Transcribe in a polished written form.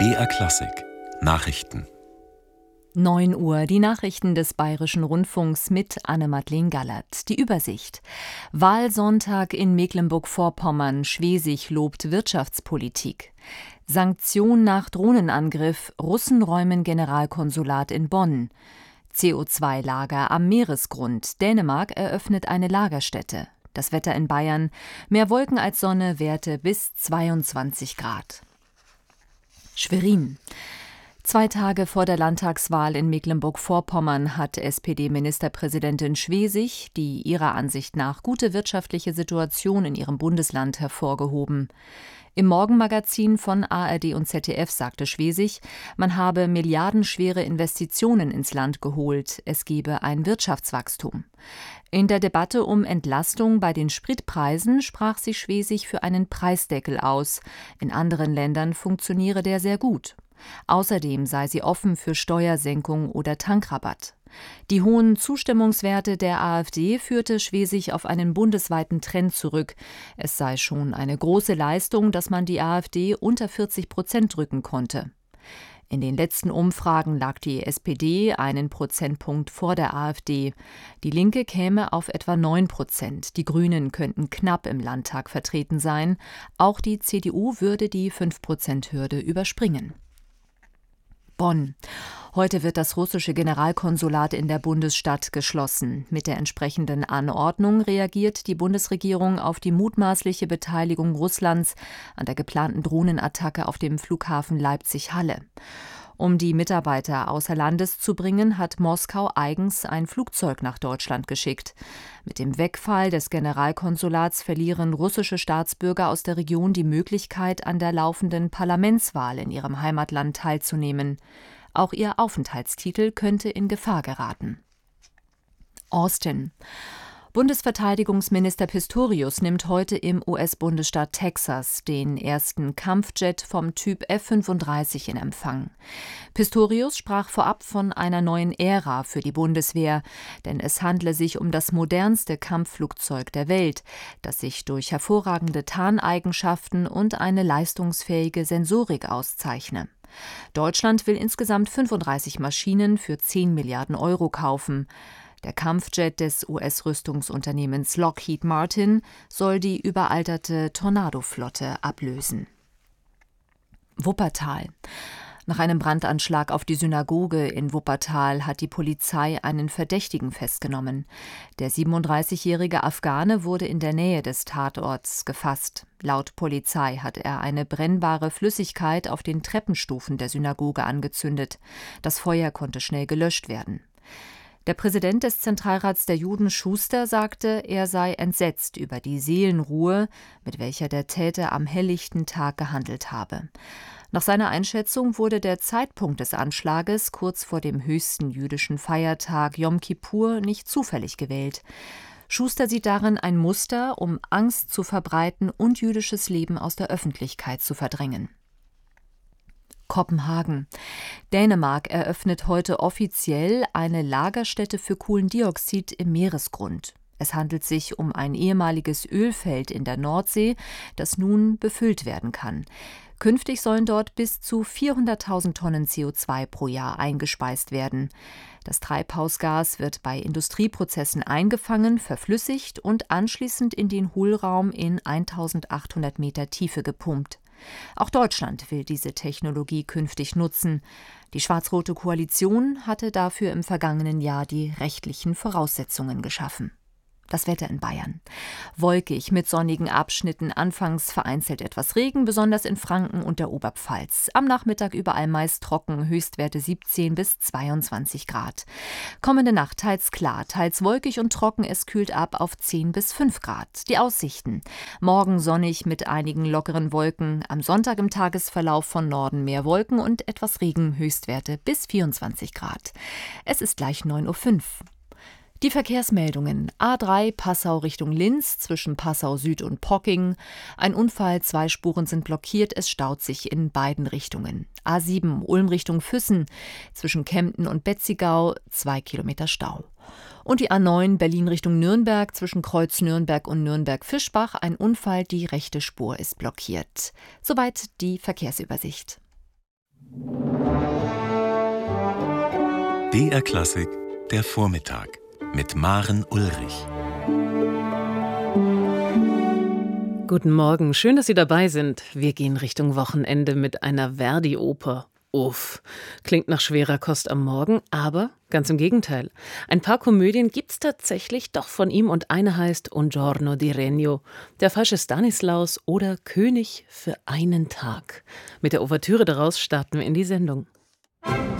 BR Klassik Nachrichten. 9 Uhr, die Nachrichten des Bayerischen Rundfunks mit Anne-Madeleine Gallert. Die Übersicht. Wahlsonntag in Mecklenburg-Vorpommern. Schwesig lobt Wirtschaftspolitik. Sanktion nach Drohnenangriff. Russen räumen Generalkonsulat in Bonn. CO2-Lager am Meeresgrund. Dänemark eröffnet eine Lagerstätte. Das Wetter in Bayern. Mehr Wolken als Sonne, Werte bis 22 Grad. Schwerin. 2 Tage vor der Landtagswahl in Mecklenburg-Vorpommern hat SPD-Ministerpräsidentin Schwesig die ihrer Ansicht nach gute wirtschaftliche Situation in ihrem Bundesland hervorgehoben. Im Morgenmagazin von ARD und ZDF sagte Schwesig, man habe milliardenschwere Investitionen ins Land geholt, es gebe ein Wirtschaftswachstum. In der Debatte um Entlastung bei den Spritpreisen sprach sich Schwesig für einen Preisdeckel aus. In anderen Ländern funktioniere der sehr gut. Außerdem sei sie offen für Steuersenkung oder Tankrabatt. Die hohen Zustimmungswerte der AfD führte Schwesig auf einen bundesweiten Trend zurück. Es sei schon eine große Leistung, dass man die AfD unter 40% drücken konnte. In den letzten Umfragen lag die SPD einen Prozentpunkt vor der AfD. Die Linke käme auf etwa 9%. Die Grünen könnten knapp im Landtag vertreten sein. Auch die CDU würde die 5%-Hürde überspringen. Bonn. Heute wird das russische Generalkonsulat in der Bundesstadt geschlossen. Mit der entsprechenden Anordnung reagiert die Bundesregierung auf die mutmaßliche Beteiligung Russlands an der geplanten Drohnenattacke auf dem Flughafen Leipzig-Halle. Um die Mitarbeiter außer Landes zu bringen, hat Moskau eigens ein Flugzeug nach Deutschland geschickt. Mit dem Wegfall des Generalkonsulats verlieren russische Staatsbürger aus der Region die Möglichkeit, an der laufenden Parlamentswahl in ihrem Heimatland teilzunehmen. Auch ihr Aufenthaltstitel könnte in Gefahr geraten. Austin. Bundesverteidigungsminister Pistorius nimmt heute im US-Bundesstaat Texas den ersten Kampfjet vom Typ F-35 in Empfang. Pistorius sprach vorab von einer neuen Ära für die Bundeswehr, denn es handle sich um das modernste Kampfflugzeug der Welt, das sich durch hervorragende Tarneigenschaften und eine leistungsfähige Sensorik auszeichne. Deutschland will insgesamt 35 Maschinen für 10 Milliarden Euro kaufen. Der Kampfjet des US-Rüstungsunternehmens Lockheed Martin soll die überalterte Tornado-Flotte ablösen. Wuppertal. Nach einem Brandanschlag auf die Synagoge in Wuppertal hat die Polizei einen Verdächtigen festgenommen. Der 37-jährige Afghane wurde in der Nähe des Tatorts gefasst. Laut Polizei hat er eine brennbare Flüssigkeit auf den Treppenstufen der Synagoge angezündet. Das Feuer konnte schnell gelöscht werden. Der Präsident des Zentralrats der Juden, Schuster, sagte, er sei entsetzt über die Seelenruhe, mit welcher der Täter am helllichten Tag gehandelt habe. Nach seiner Einschätzung wurde der Zeitpunkt des Anschlages kurz vor dem höchsten jüdischen Feiertag Jom Kippur nicht zufällig gewählt. Schuster sieht darin ein Muster, um Angst zu verbreiten und jüdisches Leben aus der Öffentlichkeit zu verdrängen. Kopenhagen. Dänemark eröffnet heute offiziell eine Lagerstätte für Kohlendioxid im Meeresgrund. Es handelt sich um ein ehemaliges Ölfeld in der Nordsee, das nun befüllt werden kann. Künftig sollen dort bis zu 400.000 Tonnen CO2 pro Jahr eingespeist werden. Das Treibhausgas wird bei Industrieprozessen eingefangen, verflüssigt und anschließend in den Hohlraum in 1.800 Meter Tiefe gepumpt. Auch Deutschland will diese Technologie künftig nutzen. Die schwarz-rote Koalition hatte dafür im vergangenen Jahr die rechtlichen Voraussetzungen geschaffen. Das Wetter in Bayern. Wolkig mit sonnigen Abschnitten, anfangs vereinzelt etwas Regen, besonders in Franken und der Oberpfalz. Am Nachmittag überall meist trocken, Höchstwerte 17 bis 22 Grad. Kommende Nacht teils klar, teils wolkig und trocken, es kühlt ab auf 10 bis 5 Grad. Die Aussichten. Morgen sonnig mit einigen lockeren Wolken. Am Sonntag im Tagesverlauf von Norden mehr Wolken und etwas Regen, Höchstwerte bis 24 Grad. Es ist gleich 9:05 Uhr. Die Verkehrsmeldungen. A3 Passau Richtung Linz zwischen Passau Süd und Pocking. Ein Unfall, 2 Spuren sind blockiert, es staut sich in beiden Richtungen. A7 Ulm Richtung Füssen zwischen Kempten und Betzigau, 2 Kilometer Stau. Und die A9 Berlin Richtung Nürnberg zwischen Kreuz Nürnberg und Nürnberg-Fischbach. Ein Unfall, die rechte Spur ist blockiert. Soweit die Verkehrsübersicht. BR Klassik, der Vormittag mit Maren Ulrich. Guten Morgen, schön, dass Sie dabei sind. Wir gehen Richtung Wochenende mit einer Verdi-Oper. Uff, klingt nach schwerer Kost am Morgen, aber ganz im Gegenteil. Ein paar Komödien gibt's tatsächlich doch von ihm und eine heißt Un giorno di Regno, der falsche Stanislaus oder König für einen Tag. Mit der Ouvertüre daraus starten wir in die Sendung.